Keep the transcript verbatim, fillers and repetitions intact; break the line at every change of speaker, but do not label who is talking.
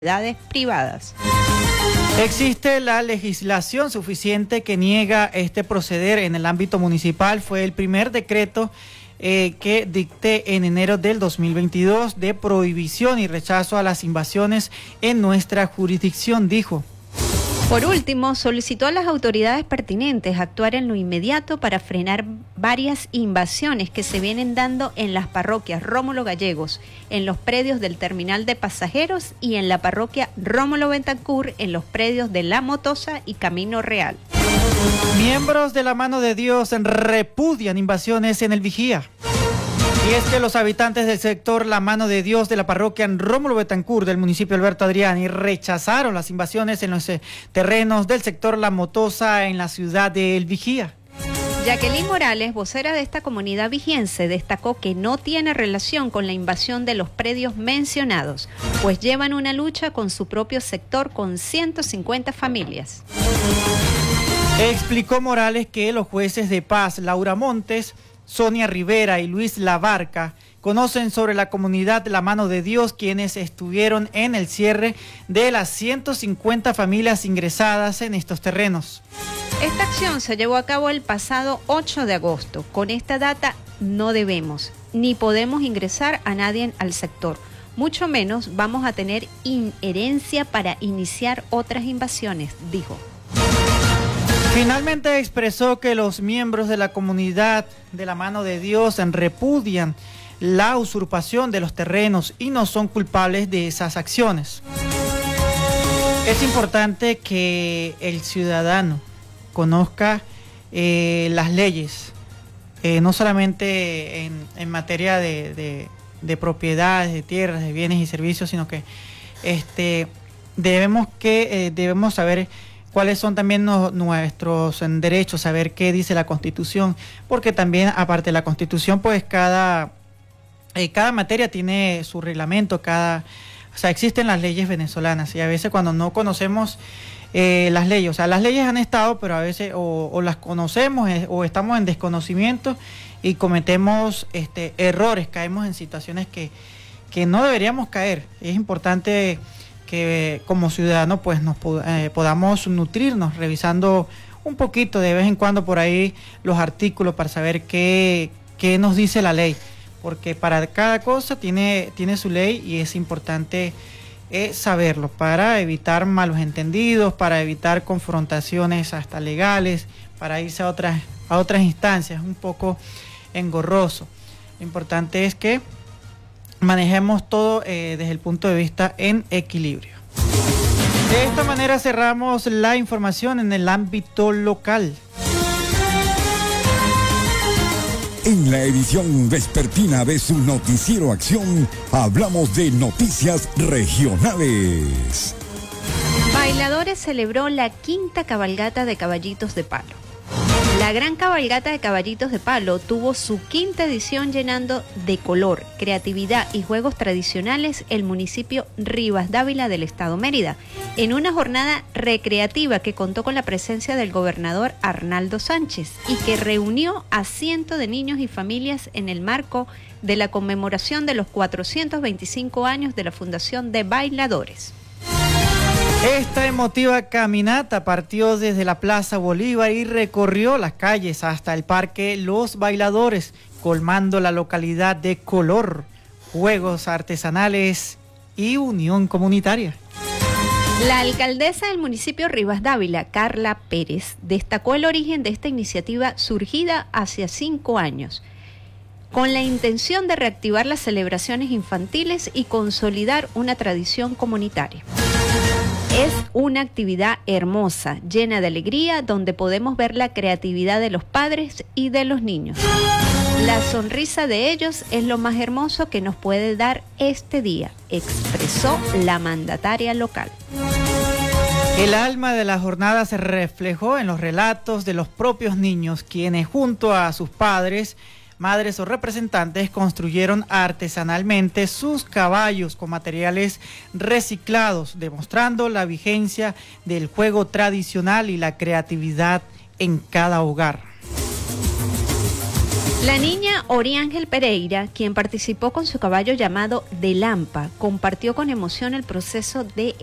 propiedades privadas.
Existe la legislación suficiente que niega este proceder en el ámbito municipal. Fue el primer decreto eh, que dicté en enero del dos mil veintidós de prohibición y rechazo a las invasiones en nuestra jurisdicción, dijo.
Por último, solicitó a las autoridades pertinentes actuar en lo inmediato para frenar varias invasiones que se vienen dando en las parroquias Rómulo Gallegos, en los predios del terminal de pasajeros y en la parroquia Rómulo Bentancur, en los predios de La Motosa y Camino Real.
Miembros de la Mano de Dios repudian invasiones en el Vigía. Y es que los habitantes del sector La Mano de Dios de la parroquia Rómulo Betancur del municipio Alberto Adriani rechazaron las invasiones en los eh, terrenos del sector La Motosa en la ciudad de El Vigía.
Jacqueline Morales, vocera de esta comunidad vigiense, destacó que no tiene relación con la invasión de los predios mencionados, pues llevan una lucha con su propio sector con ciento cincuenta familias.
Explicó Morales que los jueces de paz Laura Montes, Sonia Rivera y Luis Labarca conocen sobre la comunidad La Mano de Dios, quienes estuvieron en el cierre de las ciento cincuenta familias ingresadas en estos terrenos.
Esta acción se llevó a cabo el pasado ocho de agosto. Con esta data no debemos ni podemos ingresar a nadie al sector. Mucho menos vamos a tener inherencia para iniciar otras invasiones, dijo.
Finalmente expresó que los miembros de la comunidad de La Mano de Dios repudian la usurpación de los terrenos y no son culpables de esas acciones. Es importante que el ciudadano conozca eh, las leyes, eh, no solamente en, en materia de, de, de propiedades, de tierras, de bienes y servicios, sino que este, debemos, que, eh, debemos saber cuáles son también no, nuestros derechos, saber qué dice la Constitución, porque también, aparte de la Constitución, pues cada, eh, cada materia tiene su reglamento, cada, o sea, existen las leyes venezolanas, y a veces cuando no conocemos eh, las leyes, o sea, las leyes han estado, pero a veces o, o las conocemos eh, o estamos en desconocimiento y cometemos este, errores, caemos en situaciones que, que no deberíamos caer. Es importante que como ciudadanos pues nos eh, podamos nutrirnos revisando un poquito de vez en cuando por ahí los artículos para saber qué, qué nos dice la ley, porque para cada cosa tiene, tiene su ley y es importante eh, saberlo para evitar malos entendidos, para evitar confrontaciones hasta legales, para irse a otras, a otras instancias un poco engorroso. Lo importante es que manejemos todo eh, desde el punto de vista en equilibrio. De esta manera cerramos la información en el ámbito local.
En la edición vespertina de su noticiero Acción, hablamos de noticias regionales.
Bailadores celebró la quinta cabalgata de caballitos de palo. La gran cabalgata de caballitos de palo tuvo su quinta edición llenando de color, creatividad y juegos tradicionales el municipio Rivas Dávila del estado Mérida, en una jornada recreativa que contó con la presencia del gobernador Arnaldo Sánchez y que reunió a cientos de niños y familias en el marco de la conmemoración de los cuatrocientos veinticinco años de la Fundación de Bailadores.
Esta emotiva caminata partió desde la Plaza Bolívar y recorrió las calles hasta el Parque Los Bailadores, colmando la localidad de color, juegos artesanales y unión comunitaria.
La alcaldesa del municipio Rivas Dávila, Carla Pérez, destacó el origen de esta iniciativa surgida hace cinco años, con la intención de reactivar las celebraciones infantiles y consolidar una tradición comunitaria. Es una actividad hermosa, llena de alegría, donde podemos ver la creatividad de los padres y de los niños. La sonrisa de ellos es lo más hermoso que nos puede dar este día, expresó la mandataria local.
El alma de la jornada se reflejó en los relatos de los propios niños, quienes junto a sus padres, madres o representantes construyeron artesanalmente sus caballos con materiales reciclados, demostrando la vigencia del juego tradicional y la creatividad en cada hogar.
La niña Oriángel Pereira, quien participó con su caballo llamado De Lampa, compartió con emoción el proceso de